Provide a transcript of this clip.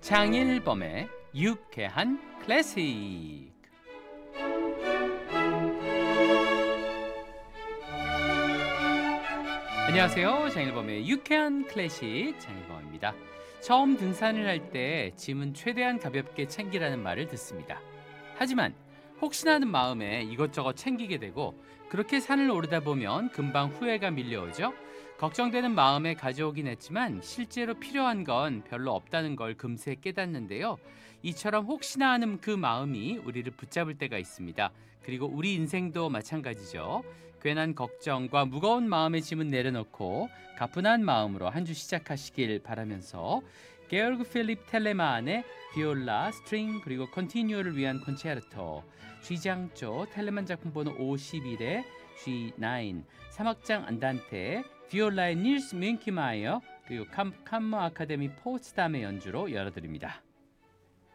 장일범의 유쾌한 클래식. 안녕하세요. 장일범의 유쾌한 클래식 장일범입니다. 처음 등산을 할 때 짐은 최대한 가볍게 챙기라는 말을 듣습니다. 하지만 혹시나 하는 마음에 이것저것 챙기게 되고 그렇게 산을 오르다 보면 금방 후회가 밀려오죠. 걱정되는 마음에 가져오긴 했지만 실제로 필요한 건 별로 없다는 걸 금세 깨닫는데요. 이처럼 혹시나 하는 그 마음이 우리를 붙잡을 때가 있습니다. 그리고 우리 인생도 마찬가지죠. 괜한 걱정과 무거운 마음의 짐은 내려놓고 가뿐한 마음으로 한 주 시작하시길 바라면서 게오르그 필립 텔레만의 비올라, 스트링 그리고 컨티뉴어를 위한 콘체르토, G장조 텔레만 작품 번호 51의 G9, 3악장 안단테, 비올라의 닐스 밍키마이어 그리고 캄머 아카데미 포츠담의 연주로 열어드립니다.